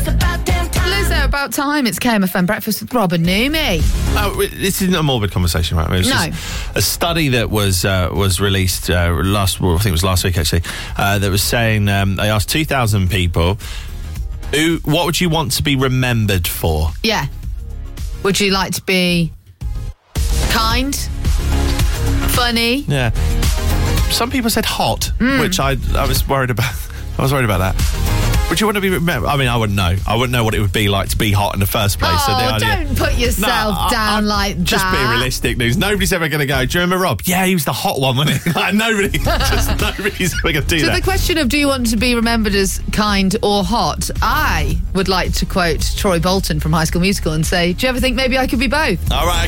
It's about damn time. Lizzo, about time. It's KMFM Breakfast with Rob and Numi. Oh, this isn't a morbid conversation, right? It was No. just a study that was released I think it was last week, actually, that was saying they asked 2,000 people, what would you want to be remembered for? Yeah. Would you like to be kind? Funny? Yeah. Some people said hot, which I was worried about. I was worried about that. Would you want to be remembered? I mean, I wouldn't know. I wouldn't know what it would be like to be hot in the first place. Oh, so the idea, don't put yourself down like that. Just be realistic, news. Nobody's ever going to go, do you remember Rob? Yeah, he was the hot one, wasn't he? Like, nobody's ever going to do So that. the question of do you want to be remembered as kind or hot, I would like to quote Troy Bolton from High School Musical and say, do you ever think maybe I could be both? All right.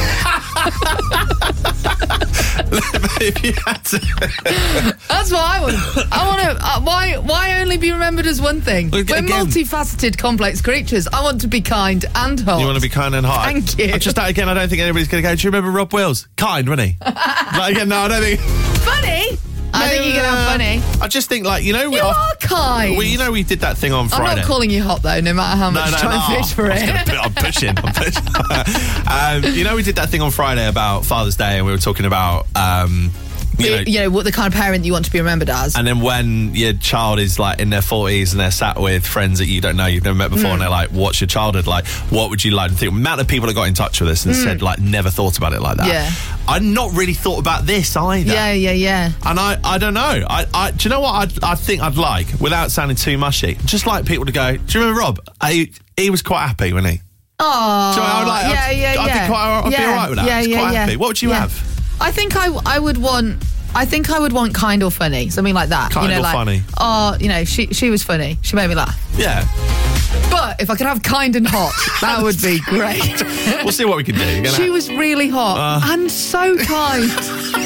If you had to... That's what I want. I want to. Why only be remembered as one thing? Look, We're again- multifaceted, complex creatures. I want to be kind and hot. You want to be kind and hot. Thank you. I don't think anybody's going to go, do you remember Rob Wills? Kind, wasn't he? Like, again, no, I don't think... funny? I think you're going to have funny. I just think, like, you know... You are kind. we did that thing on Friday. I'm not calling you hot, though, no matter how much try and fish for it. I'm pushing. We did that thing on Friday about Father's Day, and we were talking about... You know, what the kind of parent you want to be remembered as. And then when your child is like in their 40s and they're sat with friends that you don't know, you've never met before, and they're like, what's your childhood like? What would you like to think? The amount of people that got in touch with us and said, like, never thought about it like that. Yeah. I'd not really thought about this either. Yeah. And I don't know. Do you know what I think I'd like, without sounding too mushy? Just like people to go, do you remember Rob? He was quite happy, wasn't he? Oh, So I'd be all right with that. Yeah, It's quite happy. What would you have? I think I would want kind or funny, something like that. Kind or like, funny. Oh, she was funny. She made me laugh. Yeah. But if I could have kind and hot, that would be great. We'll see what we can do. She was really hot and so kind.